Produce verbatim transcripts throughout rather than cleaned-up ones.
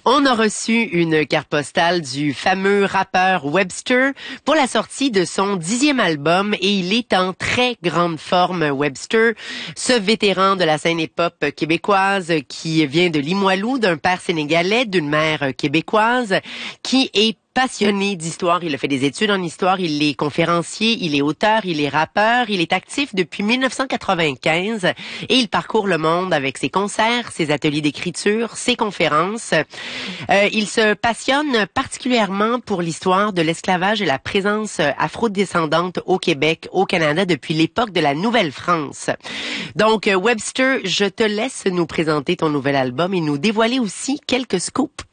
On a reçu une carte postale du fameux rappeur Webster pour la sortie de son dixième album et il est en très grande forme, Webster. Ce vétéran de la scène hip-hop québécoise qui vient de Limoilou, d'un père sénégalais, d'une mère québécoise, qui est passionné d'histoire, il a fait des études en histoire, il est conférencier, il est auteur, il est rappeur, il est actif depuis mille neuf cent quatre-vingt-quinze et il parcourt le monde avec ses concerts, ses ateliers d'écriture, ses conférences. Euh, il se passionne particulièrement pour l'histoire de l'esclavage et la présence afro-descendante au Québec, au Canada, depuis l'époque de la Nouvelle-France. Donc, Webster, je te laisse nous présenter ton nouvel album et nous dévoiler aussi quelques scoops.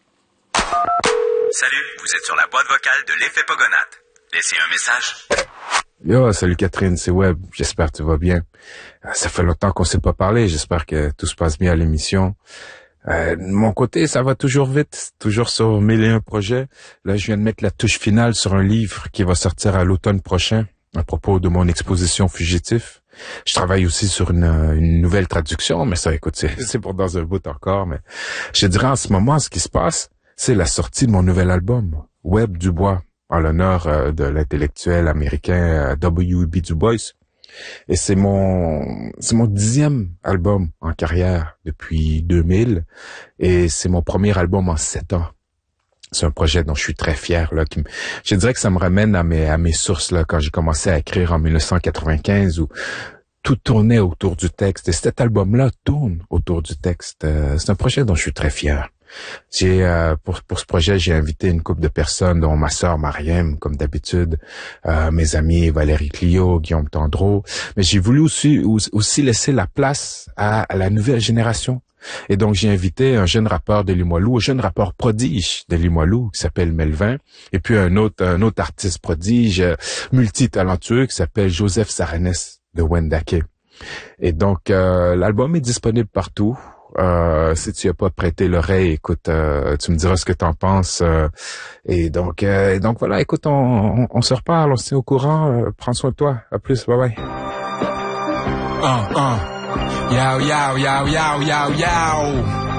Salut, vous êtes sur la boîte vocale de l'effet Pogonade. Laissez un message. Yo, salut Catherine, c'est Web. J'espère que tu vas bien. Ça fait longtemps qu'on s'est pas parlé. J'espère que tout se passe bien à l'émission. Euh, de mon côté, ça va toujours vite, toujours sur mille et un projets. Là, je viens de mettre la touche finale sur un livre qui va sortir à l'automne prochain à propos de mon exposition Fugitif. Je travaille aussi sur une, une nouvelle traduction, mais ça, écoute, c'est, c'est pour dans un bout encore. Mais je dirais en ce moment, ce qui se passe, c'est la sortie de mon nouvel album, Web Dubois, en l'honneur euh, de l'intellectuel américain euh, W E B Du Bois. Et c'est mon c'est mon dixième album en carrière depuis deux mille et c'est mon premier album en sept ans. C'est un projet dont je suis très fier là. Qui me, je dirais que ça me ramène à mes à mes sources là quand j'ai commencé à écrire en mille neuf cent quatre-vingt-quinze où tout tournait autour du texte et cet album-là tourne autour du texte. Euh, c'est un projet dont je suis très fier. J'ai euh, pour pour ce projet, j'ai invité une couple de personnes, dont ma sœur Mariem, comme d'habitude, euh, mes amis Valérie Clio, Guillaume Tendreau, mais j'ai voulu aussi aussi laisser la place à, à la nouvelle génération. Et donc j'ai invité un jeune rappeur de Limoilou, un jeune rappeur prodige de Limoilou qui s'appelle Melvin, et puis un autre un autre artiste prodige multitalentueux qui s'appelle Joseph Saranès de Wendake. Et donc euh, l'album est disponible partout. Euh, si tu n'as pas prêté l'oreille, écoute, euh, tu me diras ce que t'en penses. Euh, et donc, euh, et donc voilà, écoute, on, on, on se reparle, on se tient au courant. Euh, prends soin de toi. À plus, bye bye. Uh, uh. Yow, yow, yow, yow, yow, yow.